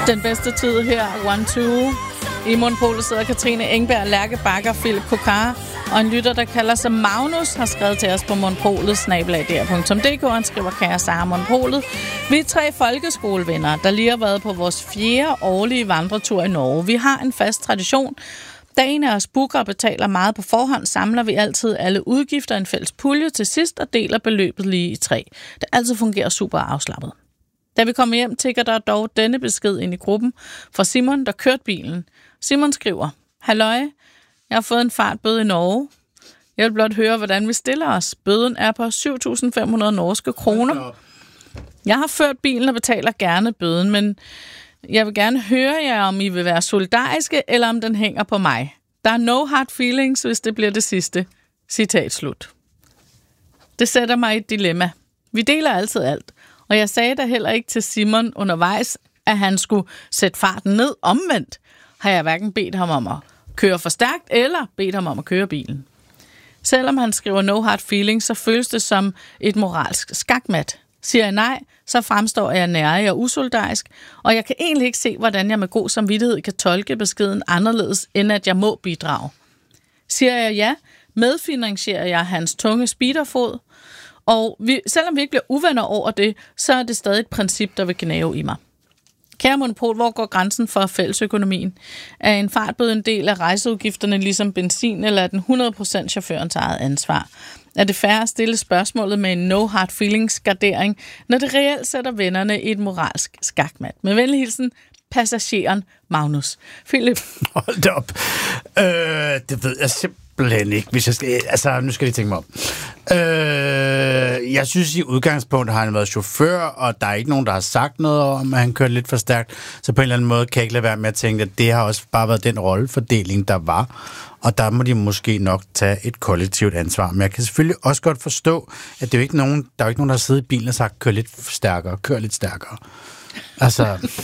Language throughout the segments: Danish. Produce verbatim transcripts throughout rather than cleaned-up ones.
Den bedste tid her, one two. I Monopolet sidder Katrine Engberg, Lærke Bakker, Philip Kokar, og en lytter, der kalder sig Magnus, har skrevet til os på monopolet snabel-a d r punktum d k. Han skriver, kære Sara Monopolet. Vi er tre folkeskolevenner, der lige har været på vores fjerde årlige vandretur i Norge. Vi har en fast tradition. Da en af os booker og betaler meget på forhånd, samler vi altid alle udgifter i en fælles pulje til sidst og deler beløbet lige i tre. Det altid fungerer super afslappet. Da vi kommer hjem, tikker der dog denne besked ind i gruppen fra Simon, der kørte bilen. Simon skriver, halløj, jeg har fået en fartbøde i Norge. Jeg vil blot høre, hvordan vi stiller os. Bøden er på syv tusind fem hundrede norske kroner. Jeg har ført bilen og betaler gerne bøden, men jeg vil gerne høre jer, om I vil være solidariske, eller om den hænger på mig. Der er no hard feelings, hvis det bliver det sidste. Citat slut. Det sætter mig i et dilemma. Vi deler altid alt. Og jeg sagde da heller ikke til Simon undervejs, at han skulle sætte farten ned. Omvendt har jeg hverken bedt ham om at køre for stærkt, eller bedt ham om at køre bilen. Selvom han skriver no hard feelings, så føles det som et moralsk skakmat. Siger jeg nej, så fremstår jeg nærig og usolidarisk, og jeg kan egentlig ikke se, hvordan jeg med god samvittighed kan tolke beskeden anderledes, end at jeg må bidrage. Siger jeg ja, medfinansierer jeg hans tunge speederfod, og vi, selvom vi ikke bliver uvenner over det, så er det stadig et princip, der vil gnave i mig. Kære Monopol, hvor går grænsen for fællesøkonomien? Er en fartbøde en del af rejseudgifterne ligesom benzin, eller er den hundrede procent chaufførens eget ansvar? Er det fair at stille spørgsmålet med en no hard feelings gardering, når det reelt sætter vennerne i et moralsk skakmat? Med venlig hilsen, passageren Magnus. Philip? Hold da op. Øh, det ved jeg simpelthen ikke, hvis jeg skal... Altså, nu skal jeg tænke mig om. Øh, jeg synes, i udgangspunktet har han været chauffør, og der er ikke nogen, der har sagt noget om, at han kører lidt for stærkt. Så på en eller anden måde kan jeg ikke lade være med at tænke, at det har også bare været den rollefordeling, der var. Og der må de måske nok tage et kollektivt ansvar. Men jeg kan selvfølgelig også godt forstå, at det er jo ikke nogen, der er jo ikke nogen, der har siddet i bilen og sagt, kør lidt stærkere, kør lidt stærkere. Altså...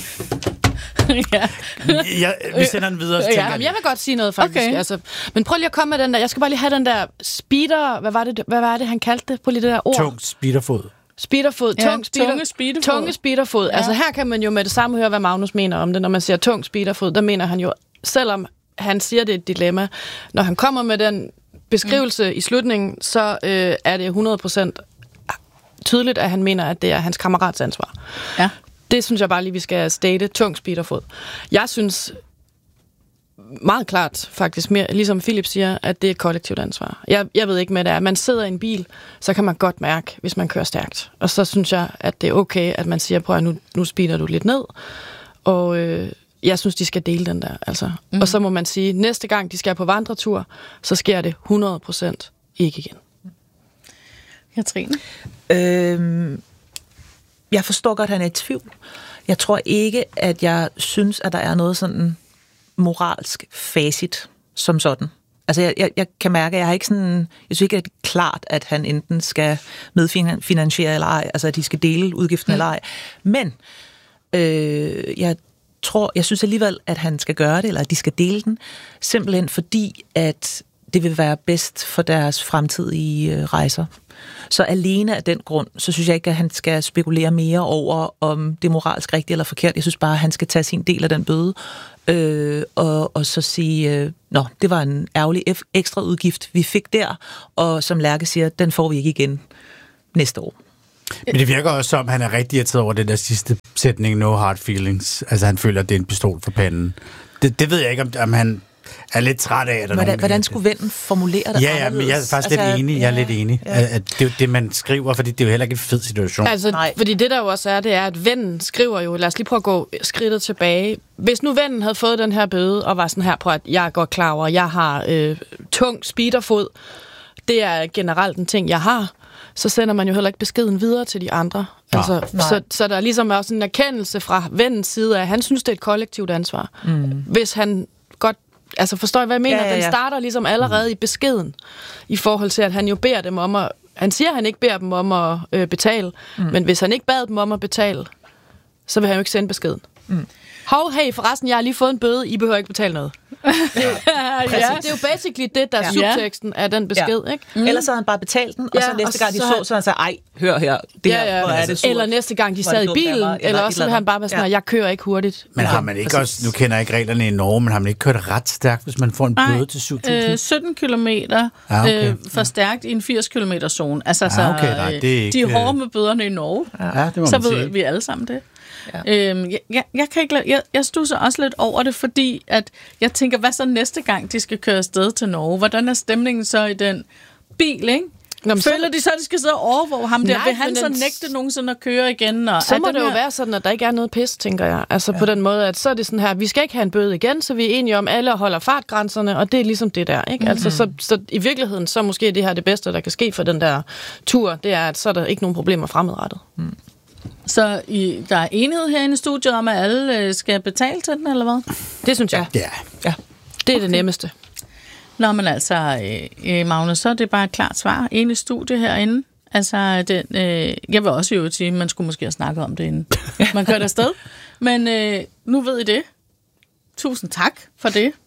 ja. Jeg, vi sender den videre. Ja, jeg vil godt sige noget, faktisk. Okay. Altså, men prøv lige at komme med den der. Jeg skal bare lige have den der speeder... Hvad var det, hvad var det han kaldte det? På lige det der ord. Tung speederfod. Speederfod. Ja, tung speeder, tunge speederfod. Tunge speederfod. Ja. Altså her kan man jo med det samme høre, hvad Magnus mener om det. Når man siger tung speederfod, der mener han jo, selvom han siger, det er et dilemma, når han kommer med den beskrivelse mm. i slutningen, så øh, er det hundrede procent tydeligt, at han mener, at det er hans kammerats ansvar. Ja. Det synes jeg bare lige, vi skal state. Tung speederfod. Jeg synes meget klart, faktisk, mere, ligesom Philip siger, at det er et kollektivt ansvar. Jeg, jeg ved ikke med det er. Man sidder i en bil, så kan man godt mærke, hvis man kører stærkt. Og så synes jeg, at det er okay, at man siger, prøv at nu, nu speeder du lidt ned. Og øh, jeg synes, de skal dele den der. Altså. Mm. Og så må man sige, næste gang de skal på vandretur, så sker det hundrede procent ikke igen. Katrine? Øhm, jeg forstår godt, at han er i tvivl. Jeg tror ikke, at jeg synes, at der er noget sådan moralsk facit som sådan. Altså, jeg, jeg, jeg kan mærke, at jeg har ikke sådan... Jeg synes ikke, at det er klart, at han enten skal medfinansiere eller ej, altså at de skal dele udgiften mm. eller ej. Men øh, jeg tror, jeg synes alligevel, at han skal gøre det, eller at de skal dele den, simpelthen fordi, at det vil være bedst for deres fremtidige øh, rejser. Så alene af den grund, så synes jeg ikke, at han skal spekulere mere over, om det er moralsk rigtigt eller forkert. Jeg synes bare, at han skal tage sin del af den bøde, øh, og, og så sige, øh, nå, det var en ærgerlig ekstra udgift, vi fik der, og som Lærke siger, den får vi ikke igen næste år. Men det virker også som, han er rigtig irriteret over den der sidste sætning, no hard feelings. Altså, han føler, at det er en pistol for panden. Det, det ved jeg ikke, om, om han er lidt træt af. Eller hvordan, hvordan skulle vennen formulere det? Ja, ja, men jeg er faktisk altså, lidt enig. Jeg er ja, lidt enig. Ja. At det er jo det, man skriver, fordi det er jo heller ikke en fed situation. Altså, Nej. Fordi det der jo også er, det er, at vennen skriver jo, lad os lige prøve at gå skridtet tilbage. Hvis nu vennen havde fået den her bøde, og var sådan her på, at jeg er godt klar over, jeg har øh, tung speederfod, det er generelt en ting, jeg har, så sender man jo heller ikke beskeden videre til de andre. Ja, altså, så, så der er ligesom også en erkendelse fra vennens side af, at han synes, det er et kollektivt ansvar. Mm. Hvis han godt... Altså forstår jeg, hvad jeg mener? Ja, ja, ja. Den starter ligesom allerede mm. i beskeden, i forhold til, at han jo beder dem om at... Han siger, at han ikke beder dem om at øh, betale, mm. men hvis han ikke bad dem om at betale, så vil han jo ikke sende beskeden. Mm. Hov, hey, forresten, jeg har lige fået en bøde, I behøver ikke betale noget. ja. Altså, det er jo basically det, der er ja. subteksten af den besked, ja. ikke? Mm. Ellers havde han bare betalt den, og så ja, næste gang de så, så, så han sagde, ej, hør her, det ja, ja. her, hvor er det surt. Eller næste gang de sad i bilen, eller, eller også ville han bare være sådan, ja. jeg kører ikke hurtigt. Men har man ikke også, nu kender jeg ikke reglerne i Norge, men har man ikke kørt ret stærkt, hvis man får en bøde ej, til syv tusind? Øh, sytten kilometer ja, okay. øh, for stærkt i en firs kilometer zone. Altså, ja, okay, nej, det er ikke, de er hårde med bøderne i Norge. Ja, det må så man ved sige. vi alle sammen det. Ja. Øhm, jeg, jeg, jeg, kan ikke, jeg, jeg stusser også lidt over det, fordi at jeg tænker, hvad så næste gang, de skal køre afsted til Norge? Hvordan er stemningen så i den bil, ikke? Nå, føler de så, at de skal sidde og overvåge ham der? Nej, vil han så nægte nogensinde at køre igen? Og så må det jo her... være sådan, at der ikke er noget pis, tænker jeg. Altså ja. på den måde, at så er det sådan her, vi skal ikke have en bøde igen, så vi er enige om, alle holder fartgrænserne, og det er ligesom det der, ikke? Mm-hmm. Altså, så, så i virkeligheden, så måske det her det bedste, der kan ske for den der tur, det er, at så er der ikke nogen problemer fremadrettet. Mm. Så i, der er enighed herinde i studiet om, at alle øh, skal betale til den, eller hvad? Det synes jeg. Ja. ja. Det er okay. Det nemmeste. Nå, men altså, øh, Magnus, så er det bare et klart svar. Enig studie herinde. Altså, den, øh, jeg vil også jo sige, at man skulle måske have snakket om det inden. Man kører afsted. Men øh, nu ved I det. Tusind tak for det.